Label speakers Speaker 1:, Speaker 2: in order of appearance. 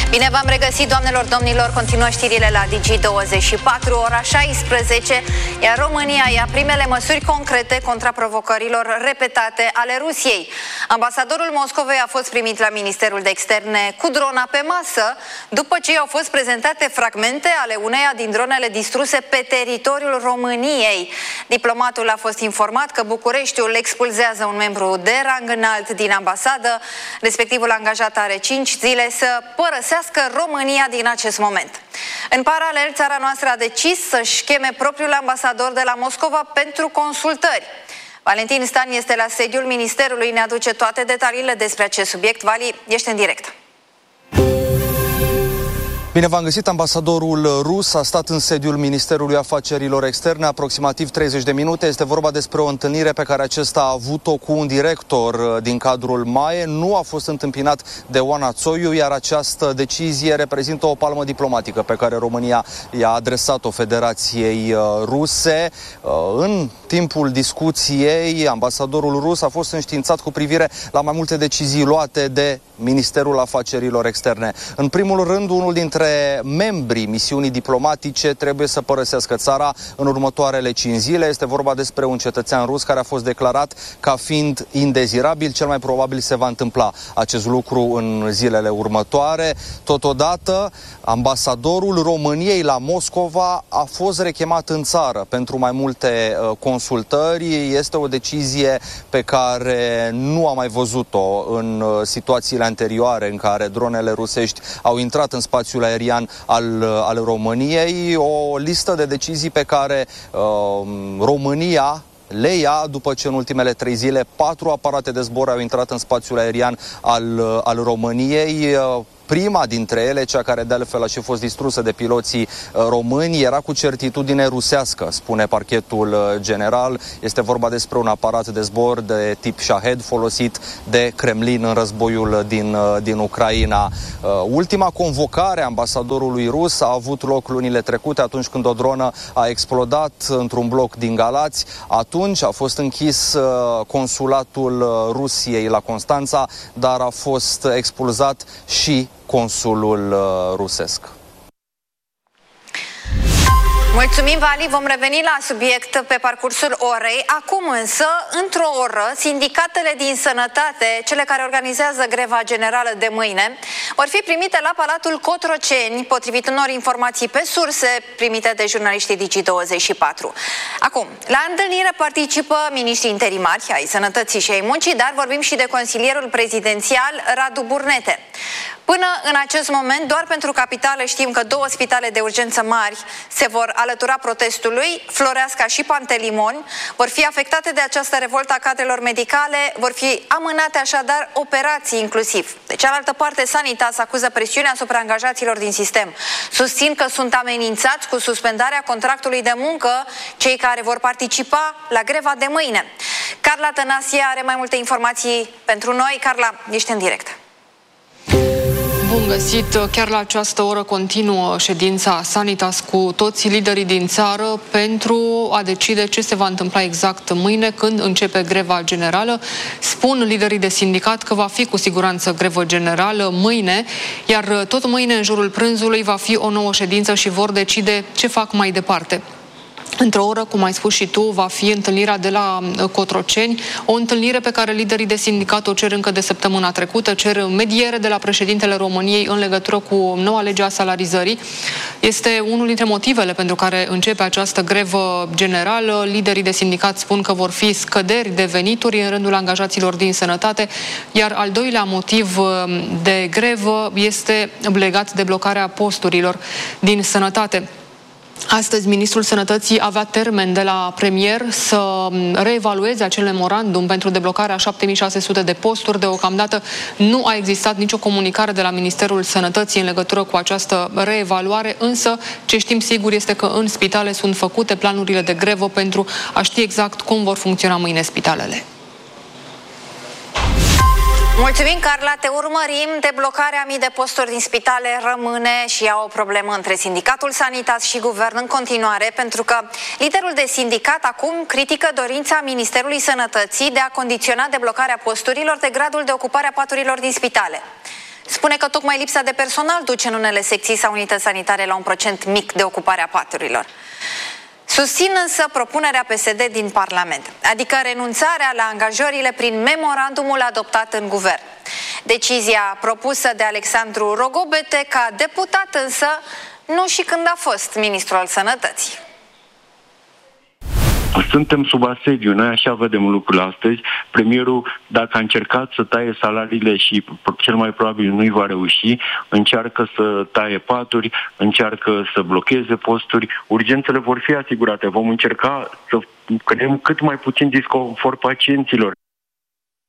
Speaker 1: Bine v-am regăsit, doamnelor, domnilor. Continuă știrile la Digi24, ora 16, iar România ia primele măsuri concrete contra provocărilor repetate ale Rusiei. Ambasadorul Moscovei a fost primit la Ministerul de Externe cu drona pe masă, după ce au fost prezentate fragmente ale uneia din dronele distruse pe teritoriul României. Diplomatul a fost informat că Bucureștiul expulzează un membru de rang înalt din ambasadă, respectivul angajat are 5 zile să părăsească România din acest moment. În paralel, țara noastră a decis să-și cheme propriul ambasador de la Moscova pentru consultări. Valentin Stan este la sediul Ministerului, ne aduce toate detaliile despre acest subiect. Vali, ești în direct.
Speaker 2: Bine v-am găsit. Ambasadorul rus a stat în sediul Ministerului Afacerilor Externe aproximativ 30 de minute. Este vorba despre o întâlnire pe care acesta a avut-o cu un director din cadrul MAE. Nu a fost întâmpinat de Oana Țoiu, iar această decizie reprezintă o palmă diplomatică pe care România i-a adresat-o Federației Ruse. În timpul discuției, ambasadorul rus a fost înștiințat cu privire la mai multe decizii luate de Ministerul Afacerilor Externe. În primul rând, unul dintre membrii misiunii diplomatice trebuie să părăsească țara în următoarele 5 zile. Este vorba despre un cetățean rus care a fost declarat ca fiind indezirabil. Cel mai probabil se va întâmpla acest lucru în zilele următoare. Totodată, ambasadorul României la Moscova a fost rechemat în țară pentru mai multe consultări. Este o decizie pe care nu am mai văzut-o în situațiile anterioare în care dronele rusești au intrat în spațiul aerian al României. O listă de decizii pe care România le ia după ce în ultimele 3 zile 4 aparate de zbor au intrat în spațiul aerian al României. Prima dintre ele, cea care de altfel a și fost distrusă de piloții români, era cu certitudine rusească, spune parchetul general. Este vorba despre un aparat de zbor de tip Shahed folosit de Kremlin în războiul din Ucraina. Ultima convocare a ambasadorului rus a avut loc lunile trecute, atunci când o dronă a explodat într-un bloc din Galați. Atunci a fost închis consulatul Rusiei la Constanța, dar a fost expulzat și consulul rusesc.
Speaker 1: Mulțumim, Vali. Vom reveni la subiect pe parcursul orei. Acum însă, într-o oră, sindicatele din sănătate, cele care organizează greva generală de mâine, vor fi primite la Palatul Cotroceni, potrivit unor informații pe surse primite de jurnaliștii Digi24. Acum, la întâlnire participă miniștrii interimari ai Sănătății și ai Muncii, dar vorbim și de consilierul prezidențial Radu Burnete. Până în acest moment, doar pentru capitală știm că 2 spitale de urgență mari se vor alătura protestului, Floreasca și Pantelimon, vor fi afectate de această revoltă a cadrelor medicale, vor fi amânate așadar operații inclusiv. De cealaltă parte, Sanitas acuză presiunea asupra angajaților din sistem. Susțin că sunt amenințați cu suspendarea contractului de muncă cei care vor participa la greva de mâine. Carla Tănasie are mai multe informații pentru noi. Carla, ești în direct.
Speaker 3: Bun găsit! Chiar la această oră continuă ședința Sanitas cu toți liderii din țară pentru a decide ce se va întâmpla exact mâine când începe greva generală. Spun liderii de sindicat că va fi cu siguranță grevă generală mâine, iar tot mâine în jurul prânzului va fi o nouă ședință și vor decide ce fac mai departe. Într-o oră, cum ai spus și tu, va fi întâlnirea de la Cotroceni, o întâlnire pe care liderii de sindicat o cer încă de săptămâna trecută, cer mediere de la președintele României în legătură cu noua lege a salarizării. Este unul dintre motivele pentru care începe această grevă generală. Liderii de sindicat spun că vor fi scăderi de venituri în rândul angajaților din sănătate, iar al doilea motiv de grevă este legat de blocarea posturilor din sănătate. Astăzi, Ministrul Sănătății avea termen de la premier să reevalueze acel memorandum pentru deblocarea 7600 de posturi. Deocamdată nu a existat nicio comunicare de la Ministerul Sănătății în legătură cu această reevaluare, însă ce știm sigur este că în spitale sunt făcute planurile de grevă pentru a ști exact cum vor funcționa mâine spitalele.
Speaker 1: Mulțumim, Carla, te urmărim. Deblocarea mii de posturi din spitale rămâne și ea o problemă între sindicatul Sanitas și guvern în continuare, pentru că liderul de sindicat acum critică dorința Ministerului Sănătății de a condiționa deblocarea posturilor de gradul de ocupare a paturilor din spitale. spune că tocmai lipsa de personal duce în unele secții sau unități sanitare la un procent mic de ocupare a paturilor. Susțin însă propunerea PSD din Parlament, adică renunțarea la angajările prin memorandumul adoptat în guvern. Decizia propusă de Alexandru Rogobete ca deputat însă nu și când a fost ministru al Sănătății.
Speaker 4: Suntem sub asediu, noi așa vedem lucrurile astăzi. Premierul, dacă a încercat să taie salariile și cel mai probabil nu-i va reuși, încearcă să taie paturi, încearcă să blocheze posturi, urgențele vor fi asigurate. Vom încerca să creăm cât mai puțin disconfort pacienților.